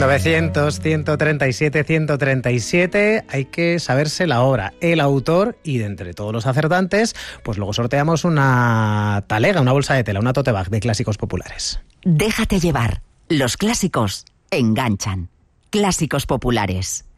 900-137-137, hay que saberse la obra, el autor, y de entre todos los acertantes, pues luego sorteamos una talega, una bolsa de tela, una tote bag de clásicos populares. Déjate llevar. Los clásicos enganchan. Clásicos populares.